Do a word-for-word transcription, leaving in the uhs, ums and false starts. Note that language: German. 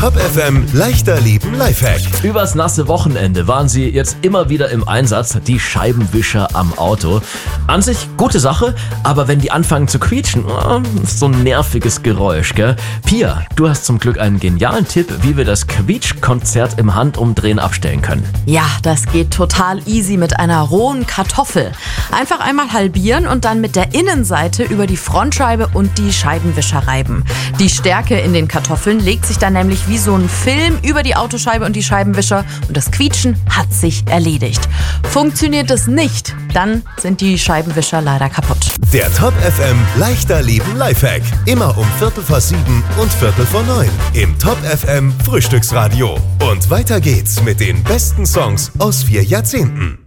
Top F M leichter leben Lifehack. Übers nasse Wochenende waren sie jetzt immer wieder im Einsatz, die Scheibenwischer am Auto. An sich gute Sache, aber wenn die anfangen zu quietschen, oh, so ein nerviges Geräusch, gell? Pia, du hast zum Glück einen genialen Tipp, wie wir das Quietschkonzert im Handumdrehen abstellen können. Ja, das geht total easy mit einer rohen Kartoffel. Einfach einmal halbieren und dann mit der Innenseite über die Frontscheibe und die Scheibenwischer reiben. Die Stärke in den Kartoffeln legt sich dann nämlich wie so ein Film über die Autoscheibe und die Scheibenwischer und das Quietschen hat sich erledigt. Funktioniert es nicht, dann sind die Scheibenwischer leider kaputt. Der Top F M leichter leben Lifehack. Immer um Viertel vor sieben und Viertel vor neun im Top F M Frühstücksradio. Und weiter geht's mit den besten Songs aus vier Jahrzehnten.